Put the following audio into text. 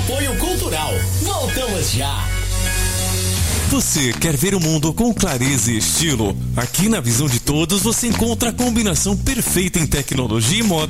apoio cultural. Voltamos já. Você quer ver o mundo com clareza e estilo? Aqui na Visão de Todos você encontra a combinação perfeita em tecnologia e moda